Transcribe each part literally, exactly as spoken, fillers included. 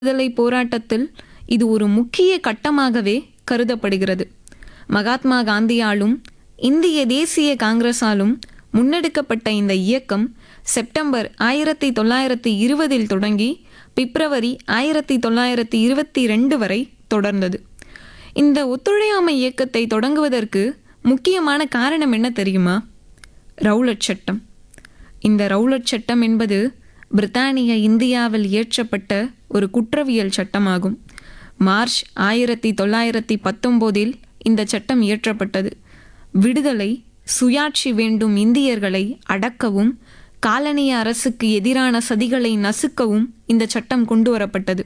விடுதலை போராட்டத்தில் இது ஒரு முக்கிய கட்டமாகவே கருதப்படுகிறது. மகாத்மா காந்தியாலும் இந்திய தேசிய காங்கிரஸாலும் முன்னெடுக்கப்பட்ட இந்த இயக்கம் செப்டம்பர் ஆயிரத்தி தொள்ளாயிரத்தி இருபதில் தொடங்கி பிப்ரவரி ஆயிரத்தி தொள்ளாயிரத்தி இருபத்தி ரெண்டு வரை தொடர்ந்தது. இந்த ஒத்துழையாமை இயக்கத்தை தொடங்குவதற்கு முக்கியமான காரணம் என்ன தெரியுமா? ரவுலட் சட்டம். இந்த ரவுலட் சட்டம் என்பது பிரித்தானிய இந்தியாவில் இயற்றப்பட்ட ஒரு குற்றவியல் சட்டமாகும். மார்ச் ஆயிரத்தி தொள்ளாயிரத்தி பத்தொம்போதில் இந்த சட்டம் இயற்றப்பட்டது. விடுதலை, சுயாட்சி வேண்டும் இந்தியர்களை அடக்கவும் காலனிய அரசுக்கு எதிரான சதிகளை நசுக்கவும் இந்த சட்டம் கொண்டு வரப்பட்டது.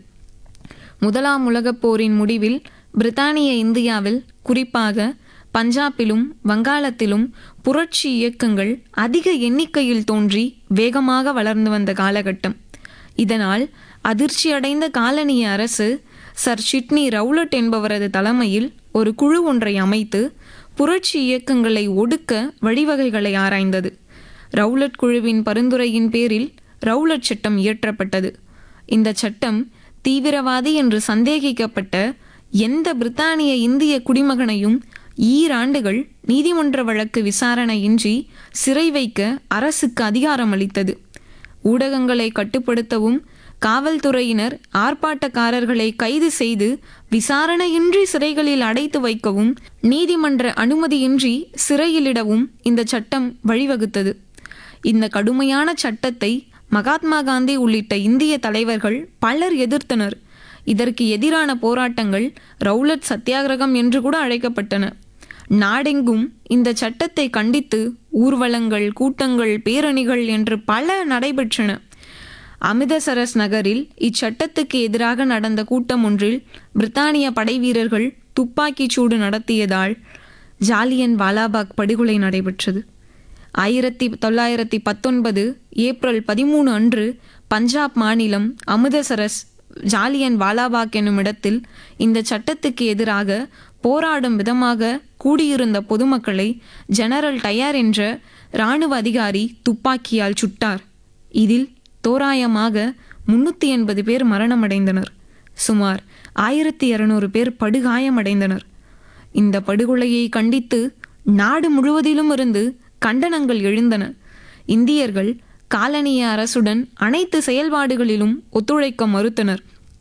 முதலாம் உலகப் போரின் முடிவில் பிரித்தானிய இந்தியாவில், குறிப்பாக பஞ்சாபிலும் வங்காளத்திலும் புரட்சி இயக்கங்கள் அதிக எண்ணிக்கையில் தோன்றி வேகமாக வளர்ந்து வந்த காலகட்டம். இதனால் அதிர்ச்சியடைந்த காலனிய அரசு சர் சிட்னி ரவுலட் என்பவரது தலைமையில் ஒரு குழு ஒன்றை அமைத்து புரட்சி இயக்கங்களை ஒடுக்க வழிவகைகளை ஆராய்ந்தது. ரவுலட் குழுவின் பரிந்துரையின் பேரில் ரவுலட் சட்டம் இயற்றப்பட்டது. இந்த சட்டம் தீவிரவாதி என்று சந்தேகிக்கப்பட்ட எந்த பிரித்தானிய இந்திய குடிமகனையும் ஈராண்டுகள் நீதிமன்ற வழக்கு விசாரணையின்றி சிறை வைக்க அரசுக்கு அதிகாரம் அளித்தது. ஊடகங்களை கட்டுப்படுத்தவும் காவல்துறையினர் ஆர்ப்பாட்டக்காரர்களை கைது செய்து விசாரணையின்றி சிறைகளில் அடைத்து வைக்கவும் நீதிமன்ற அனுமதியின்றி சிறையிலிடவும் இந்த சட்டம் வழிவகுத்தது. இந்த கடுமையான சட்டத்தை மகாத்மா காந்தி உள்ளிட்ட இந்திய தலைவர்கள் பலர் எதிர்த்தனர். இதற்கு எதிரான போராட்டங்கள் ரவுலட் சத்தியாகிரகம் என்று கூட அழைக்கப்பட்டன. நாடெங்கும் இந்த சட்டத்தை கண்டித்து ஊர்வலங்கள், கூட்டங்கள், பேரணிகள் என்று பல நடைபெற்றன. அமிர்தசரஸ் நகரில் இச்சட்டத்துக்கு எதிராக நடந்த கூட்டம் ஒன்றில் பிரித்தானிய படைவீரர்கள் துப்பாக்கி சூடு நடத்தியதால் ஜாலியன் வாலாபாக் படுகொலை நடைபெற்றது. ஆயிரத்தி தொள்ளாயிரத்தி பத்தொன்பது ஏப்ரல் பதிமூணு அன்று பஞ்சாப் மாநிலம் அமிர்தசரஸ் ஜாலியன் வாலாபாக் என்னும் இடத்தில் இந்த சட்டத்துக்கு எதிராக போராடும் விதமாக கூடியிருந்த பொதுமக்களை ஜெனரல் டயர் என்ற இராணுவ அதிகாரி துப்பாக்கியால் சுட்டார். இதில் தோராயமாக முன்னூற்றி எண்பது பேர் மரணமடைந்தனர். சுமார் ஆயிரத்தி இருநூறு பேர் படுகாயமடைந்தனர். இந்த படுகொலையை கண்டித்து நாடு முழுவதிலும் இருந்து கண்டனங்கள் எழுந்தன. இந்தியர்கள் காலனிய அரசுடன் அனைத்து செயல்பாடுகளிலும் ஒத்துழைக்க மறுத்தனர்.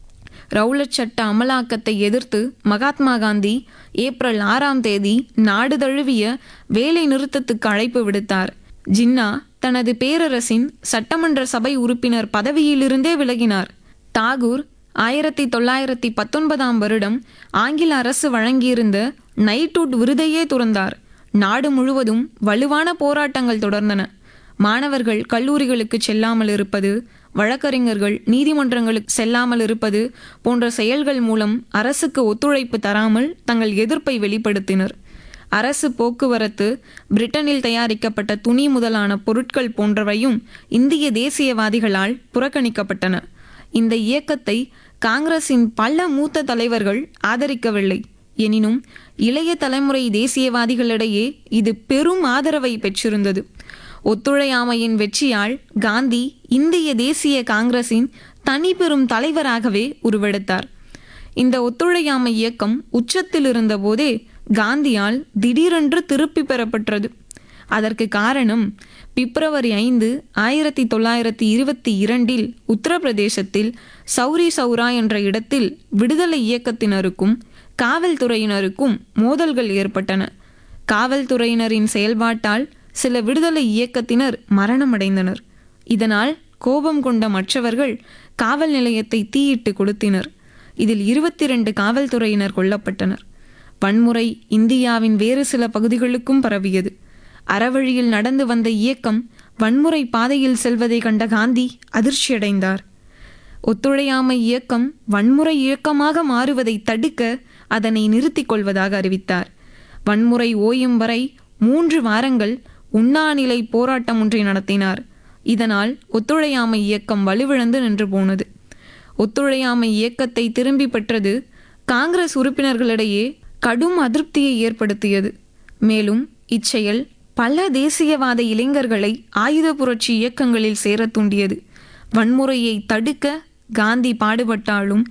ரவுலட் சட்ட அமலாக்கத்தை எதிர்த்து மகாத்மா காந்தி ஏப்ரல் ஆறாம் தேதி நாடு தழுவிய வேலை நிறுத்தத்துக்கு அழைப்பு விடுத்தார். ஜின்னா தனது பேரரசின் சட்டமன்ற சபை உறுப்பினர் பதவியிலிருந்தே விலகினார். தாகூர் ஆயிரத்தி தொள்ளாயிரத்தி பத்தொன்பதாம் வருடம் ஆங்கில அரசு வழங்கியிருந்த நைட்வுட் விருதையே துறந்தார். நாடு முழுவதும் வலுவான போராட்டங்கள் தொடர்ந்தன. மாணவர்கள் கல்லூரிகளுக்கு செல்லாமல் இருப்பது, வழக்கறிஞர்கள் நீதிமன்றங்களுக்கு செல்லாமல் இருப்பது போன்ற செயல்கள் மூலம் அரசுக்கு ஒத்துழைப்பு தராமல் தங்கள் எதிர்ப்பை வெளிப்படுத்தினர். அரசு போக்குவரத்து, பிரிட்டனில் தயாரிக்கப்பட்ட துணி முதலான பொருட்கள் போன்றவையும் இந்திய தேசியவாதிகளால் புறக்கணிக்கப்பட்டன. இந்த இயக்கத்தை காங்கிரசின் பல மூத்த தலைவர்கள் ஆதரிக்கவில்லை. எனினும் இளைய தலைமுறை தேசியவாதிகளிடையே இது பெரும் ஆதரவை பெற்றிருந்தது. ஒத்துழையாமையின் வெற்றியால் காந்தி இந்திய தேசிய காங்கிரசின் தனி பெரும் தலைவராகவே உருவெடுத்தார். இந்த ஒத்துழையாமை இயக்கம் உச்சத்தில் இருந்த போதே காந்தியால் திடீரென்று திருப்பி பெறப்பட்டது. அதற்கு காரணம் பிப்ரவரி ஐந்து ஆயிரத்தி தொள்ளாயிரத்தி இருபத்தி இரண்டில் உத்தரப்பிரதேசத்தில் சௌரி சௌரா என்ற இடத்தில் விடுதலை இயக்கத்தினருக்கும் காவல்துறையினருக்கும் மோதல்கள் ஏற்பட்டன. காவல்துறையினரின் செயல்பாட்டால் சில விடுதலை இயக்கத்தினர் மரணமடைந்தனர். இதனால் கோபம் கொண்ட மற்றவர்கள் காவல் நிலையத்தை தீயிட்டு கொளுத்தினர். இதில் இருபத்தி இரண்டு காவல்துறையினர் கொல்லப்பட்டனர். வன்முறை இந்தியாவின் வேறு சில பகுதிகளுக்கும் பரவியது. அறவழியில் நடந்து வந்த இயக்கம் வன்முறை பாதையில் செல்வதை கண்ட காந்தி அதிர்ச்சியடைந்தார். ஒத்துழையாமை இயக்கம் வன்முறை இயக்கமாக மாறுவதை தடுக்க அதனை நிறுத்திக் கொள்வதாக அறிவித்தார். வன்முறை ஓயும் வரை மூன்று வாரங்கள் உண்ணாநிலை போராட்டம் ஒன்றை நடத்தினார். இதனால் ஒத்துழையாமை இயக்கம் வலுவிழந்து நின்று போனது. ஒத்துழையாமை இயக்கத்தை திரும்பி பெற்றது காங்கிரஸ் உறுப்பினர்களிடையே கடும் அதிருப்தியை ஏற்படுத்தியது. மேலும் இச்செயல் பல தேசியவாத இளைஞர்களை ஆயுத புரட்சி இயக்கங்களில் சேர தூண்டியது. வன்முறையை தடுக்க காந்தி பாடுபட்டாலும்